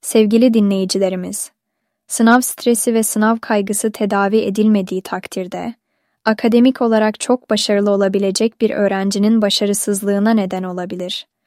Sevgili dinleyicilerimiz, sınav stresi ve sınav kaygısı tedavi edilmediği takdirde, akademik olarak çok başarılı olabilecek bir öğrencinin başarısızlığına neden olabilir.